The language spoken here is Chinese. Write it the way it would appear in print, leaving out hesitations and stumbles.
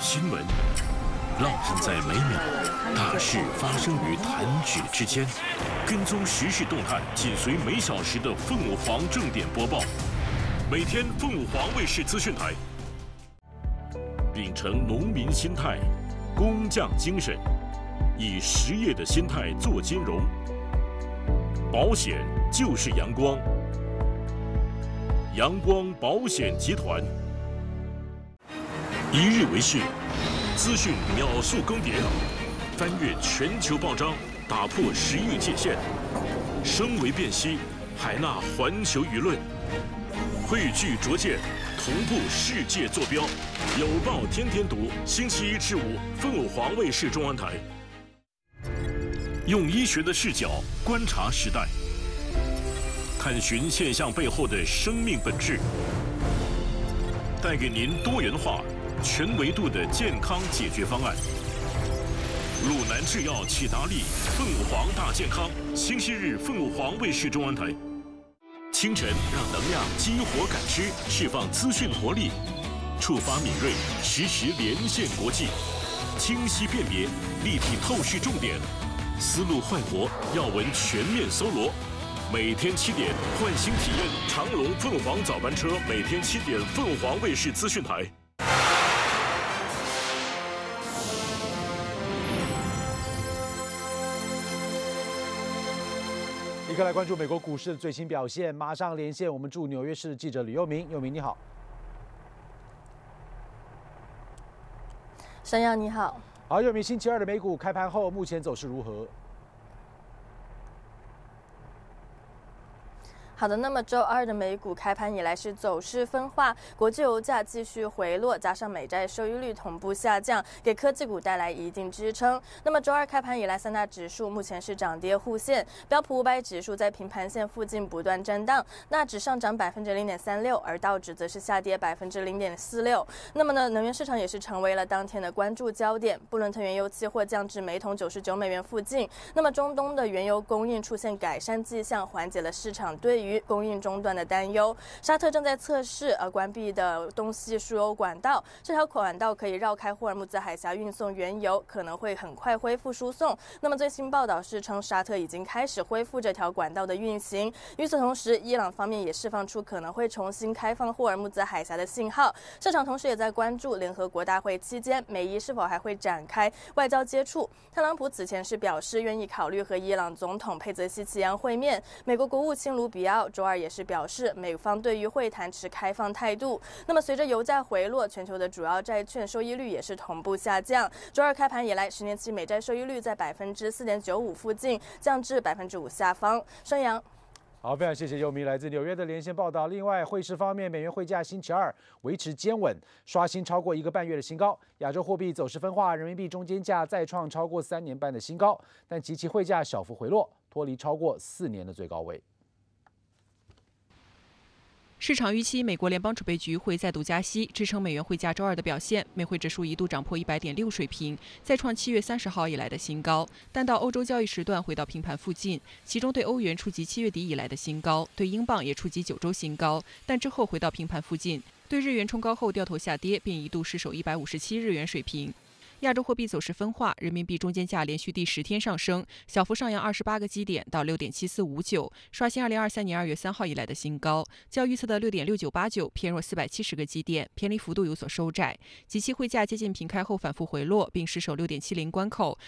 新闻浪漫在每秒，大事发生于弹指之间。跟踪时事动态，紧随每小时的凤凰正点播报。每天凤凰卫视资讯台，秉承农民心态、工匠精神，以实业的心态做金融。保险就是阳光，阳光保险集团。一日为市，资讯秒速更迭，翻越全球报章，打破时域界限，声为辨析，海纳环球舆论，汇聚拙见，同步世界坐标。有报天天读，星期一至五，凤凰卫视中文台。用医学的视角观察时代，探寻现象背后的生命本质，带给您多元化、全维度的健康解决方案。鲁南制药启达利凤凰大健康，星期日凤凰卫视中文台。清晨让能量激活感知，释放资讯活力，触发敏锐，实时连线国际，清晰辨别，立体透视重点，思路焕活，要闻全面搜罗。每天7点，唤醒体验长龙凤凰早班车，每天7点，凤凰卫视资讯台。 立刻来关注美国股市的最新表现，马上连线我们驻纽约市的记者李佑明。佑明你好。 沈阳你好。 好，佑明，星期二的美股开盘后，目前走势如何？ 好的，那么周二的美股开盘以来是走势分化，国际油价继续回落，加上美债收益率同步下降，给科技股带来一定支撑。那么周二开盘以来，三大指数目前是涨跌互现，标普500指数在平盘线附近不断震荡，纳指上涨0.36%，而道指则是下跌0.46%。那么呢，能源市场也是成为了当天的关注焦点，布伦特原油期货降至每桶99美元附近。那么中东的原油供应出现改善迹象，缓解了市场对于供应中断的担忧。沙特正在测试关闭的东西输油管道，这条管道可以绕开霍尔木兹海峡运送原油，可能会很快恢复输送。那么最新报道是称，沙特已经开始恢复这条管道的运行。与此同时，伊朗方面也释放出可能会重新开放霍尔木兹海峡的信号。市场同时也在关注联合国大会期间，美伊是否还会展开外交接触。特朗普此前是表示愿意考虑和伊朗总统佩泽西奇扬会面。美国国务卿卢比奥周二也是表示，美方对于会谈持开放态度。那么随着油价回落，全球的主要债券收益率也是同步下降。周二开盘以来，10年期美债收益率在4.95%附近，降至5%下方。沈阳。 好，非常谢谢佑明来自纽约的连线报道。另外，汇市方面，美元汇价星期二维持坚稳，刷新超过1个半月的新高。亚洲货币走势分化，人民币中间价再创超过3年半的新高，但及其汇价小幅回落，脱离超过4年的最高位。 市场预期美国联邦储备局会再度加息，支撑美元汇价周二的表现。美汇指数一度涨破100.6水平，再创7月30号以来的新高。但到欧洲交易时段回到平盘附近，其中对欧元触及7月底以来的新高，对英镑也触及9周新高，但之后回到平盘附近。对日元冲高后掉头下跌，并一度失守157日元水平。亚洲货币走势分化，人民币中间价连续第10天上升，小幅上扬28个基点到6.7459，刷新2023年2月3号以来的新高，较预测的6.6989偏弱470个基点，偏离幅度有所收窄。即期汇价接近平开后反复回落，并失守6.70关口，